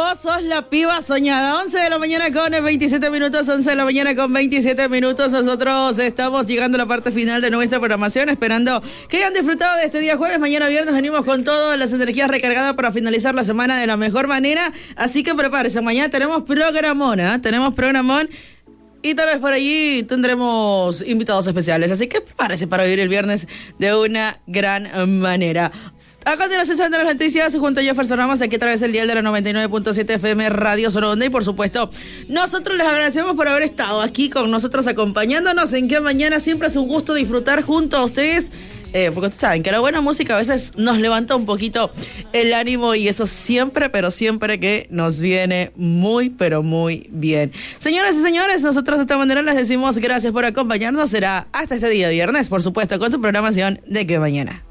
Vos sos la piba soñada. 11 de la mañana con 27 minutos. 11 de la mañana con 27 minutos. Nosotros estamos llegando a la parte final de nuestra programación, esperando que hayan disfrutado de este día jueves. Mañana viernes venimos con todas las energías recargadas para finalizar la semana de la mejor manera. Así que prepárese. Mañana tenemos programón, Tenemos programón. Y tal vez por allí tendremos invitados especiales. Así que prepárese para vivir el viernes de una gran manera. A continuación se vendrán las noticias junto a Jefferson Ramos aquí a través del dial de la 99.7 FM Radio Solo Onda. Y por supuesto, nosotros les agradecemos por haber estado aquí con nosotros acompañándonos en Que Mañana. Siempre es un gusto disfrutar junto a ustedes. Porque ustedes saben que la buena música a veces nos levanta un poquito el ánimo y eso siempre, pero siempre que nos viene muy, pero muy bien. Señoras y señores, nosotros de esta manera les decimos gracias por acompañarnos. Será hasta este día viernes, por supuesto, con su programación de Que Mañana.